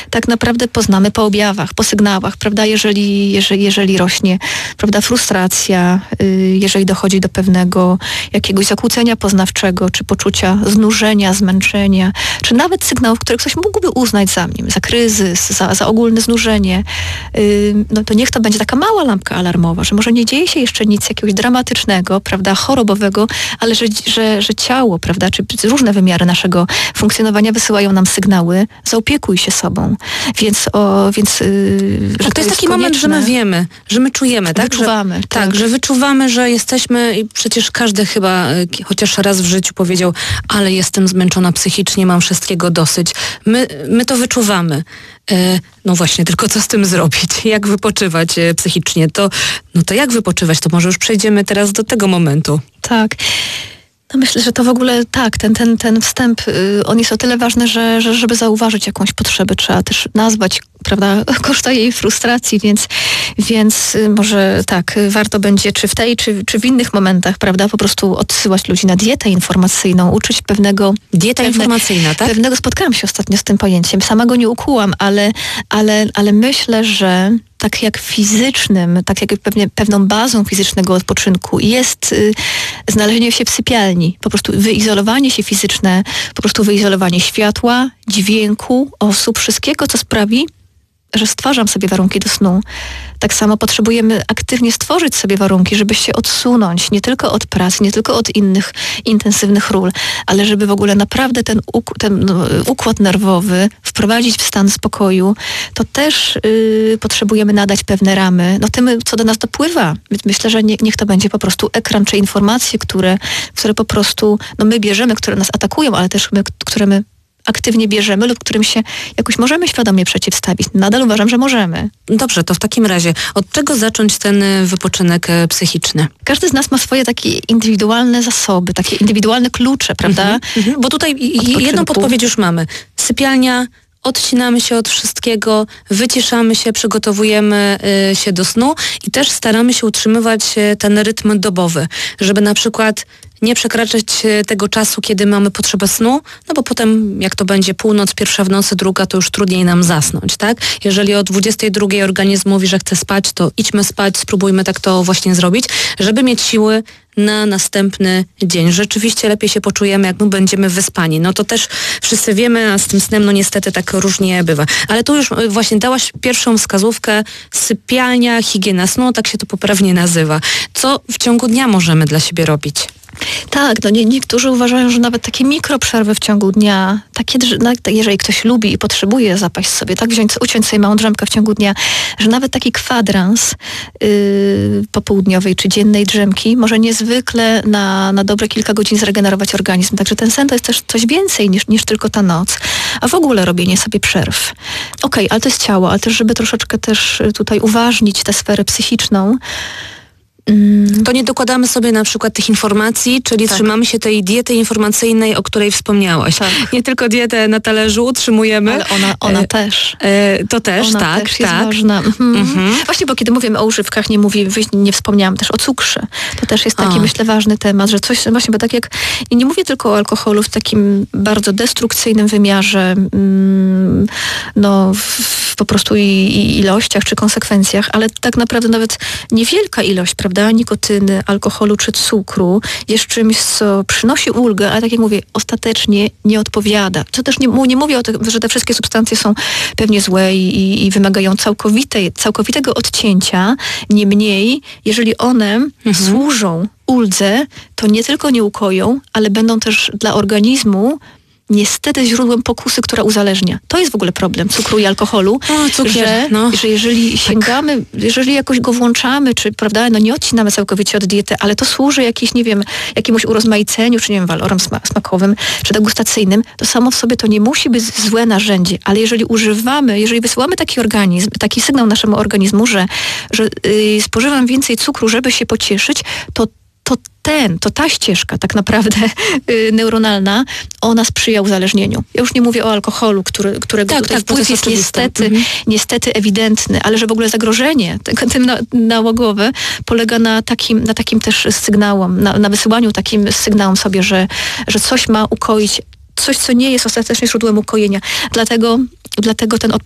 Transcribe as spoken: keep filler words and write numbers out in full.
tak naprawdę poznamy po objawach, po sygnałach, prawda? Jeżeli, jeżeli, jeżeli rośnie, prawda, frustracja, jeżeli dochodzi do pewnego jakiegoś zakłócenia poznawczego, czy poczucia znużenia, zmęczenia, czy nawet sygnałów, które ktoś mógłby uznać za, nie wiem, za kryzys, za, za ogólne znużenie, no to niech to będzie taka mała lampka alarmowa, że może nie dzieje się jeszcze nic jakiegoś dramatycznego, prawda, chorobowego, ale że, że, że ciało, prawda, czy różne wymiary naszego funkcjonowania wysyłają nam sygnały, zaopiekuj się sobą. Więc, o, więc yy, tak, to, to jest taki moment, że my wiemy, że my czujemy, tak? Wyczuwamy. Że, tak. tak, że wyczuwamy, że jesteśmy i przecież każdy chyba y, chociaż raz w życiu powiedział, ale jestem zmęczona psychicznie, mam wszystkiego dosyć. My, my to wyczuwamy. Y, no właśnie, tylko co z tym zrobić? Jak wypoczywać y, psychicznie? To, no to jak wypoczywać? To może już przejdziemy teraz do tego momentu. Tak. No myślę, że to w ogóle tak, ten, ten, ten wstęp, y, on jest o tyle ważny, że, że żeby zauważyć jakąś potrzebę, trzeba też nazwać, prawda, koszta jej frustracji, więc, więc y, może tak, y, warto będzie czy w tej, czy, czy w innych momentach, prawda, po prostu odsyłać ludzi na dietę informacyjną, uczyć pewnego... Dieta pewne, informacyjna, tak? Pewnego, spotkałam się ostatnio z tym pojęciem, sama go nie ukułam, ale, ale, ale myślę, że tak jak fizycznym, tak jak pewnie pewną bazą fizycznego odpoczynku jest y, znalezienie się w sypialni, po prostu wyizolowanie się fizyczne, po prostu wyizolowanie światła, dźwięku, osób, wszystkiego, co sprawi, że stwarzam sobie warunki do snu. Tak samo potrzebujemy aktywnie stworzyć sobie warunki, żeby się odsunąć nie tylko od pracy, nie tylko od innych intensywnych ról, ale żeby w ogóle naprawdę ten, uk- ten no, układ nerwowy wprowadzić w stan spokoju, to też yy, potrzebujemy nadać pewne ramy. No tym, co do nas dopływa. Więc myślę, że nie, niech to będzie po prostu ekran czy informacje, które, które po prostu no my bierzemy, które nas atakują, ale też my, które my aktywnie bierzemy lub którym się jakoś możemy świadomie przeciwstawić. Nadal uważam, że możemy. Dobrze, to w takim razie od czego zacząć ten wypoczynek psychiczny? Każdy z nas ma swoje takie indywidualne zasoby, takie indywidualne klucze, prawda? Mhm, bo tutaj jedną podpowiedź już mamy. Sypialnia, odcinamy się od wszystkiego, wyciszamy się, przygotowujemy y, się do snu i też staramy się utrzymywać y, ten rytm dobowy, żeby na przykład nie przekraczać tego czasu, kiedy mamy potrzebę snu, no bo potem jak to będzie północ, pierwsza w nocy, druga, to już trudniej nam zasnąć, tak? Jeżeli o dwudziestej drugiej organizm mówi, że chce spać, to idźmy spać, spróbujmy tak to właśnie zrobić, żeby mieć siły na następny dzień. Rzeczywiście lepiej się poczujemy, jak my będziemy wyspani. No to też wszyscy wiemy, a z tym snem no niestety tak różnie bywa. Ale tu już właśnie dałaś pierwszą wskazówkę, sypialnia, higiena snu, tak się to poprawnie nazywa. Co w ciągu dnia możemy dla siebie robić? Tak, no nie, niektórzy uważają, że nawet takie mikroprzerwy w ciągu dnia, takie, jeżeli ktoś lubi i potrzebuje zapaść sobie, tak, wziąć, uciąć sobie małą drzemkę w ciągu dnia, że nawet taki kwadrans yy, popołudniowej czy dziennej drzemki może niezwykle na, na dobre kilka godzin zregenerować organizm. Także ten sen to jest też coś więcej niż, niż tylko ta noc. A w ogóle robienie sobie przerw. Okej, okay, ale to jest ciało, ale też żeby troszeczkę też tutaj uważnić tę sferę psychiczną, to nie dokładamy sobie na przykład tych informacji, czyli tak. Trzymamy się tej diety informacyjnej, o której wspomniałaś. Tak. Nie tylko dietę na talerzu utrzymujemy. Ale ona, ona e, też. E, to też, ona tak. też jest tak. ważna. Mhm. Mhm. Właśnie, bo kiedy mówimy o używkach, nie, mówi, nie wspomniałam też o cukrze. To też jest taki, o. myślę, ważny temat, że coś, właśnie, bo tak jak, i nie mówię tylko o alkoholu w takim bardzo destrukcyjnym wymiarze, mm, no w, po prostu i, i ilościach czy konsekwencjach, ale tak naprawdę nawet niewielka ilość, prawda, nikotyny, alkoholu czy cukru jest czymś, co przynosi ulgę, ale tak jak mówię, ostatecznie nie odpowiada. To też nie, nie mówię o tym, że te wszystkie substancje są pewnie złe i, i wymagają całkowitej, całkowitego odcięcia. Niemniej, jeżeli one mhm. służą uldze, to nie tylko nie ukoją, ale będą też dla organizmu niestety źródłem pokusy, która uzależnia. To jest w ogóle problem cukru i alkoholu, o, cukier, że, no. że jeżeli sięgamy, tak. jeżeli jakoś go włączamy, czy prawda, no nie odcinamy całkowicie od diety, ale to służy jakiś, nie wiem, jakiemuś urozmaiceniu, czy nie wiem, walorom sma- smakowym, czy degustacyjnym, to samo w sobie to nie musi być złe narzędzie, ale jeżeli używamy, jeżeli wysyłamy taki organizm, taki sygnał naszemu organizmu, że, że yy, spożywam więcej cukru, żeby się pocieszyć, to to ten, to ta ścieżka tak naprawdę yy, neuronalna, ona sprzyja uzależnieniu. Ja już nie mówię o alkoholu, który, którego tak, tutaj tak, wpływ jest, jest niestety, mhm. niestety ewidentny, ale że w ogóle zagrożenie tym, tym na, nałogowe polega na takim, na takim też sygnałom, na, na wysyłaniu takim sygnałom sobie, że, że coś ma ukoić, coś, co nie jest ostatecznie źródłem ukojenia. Dlatego, dlatego ten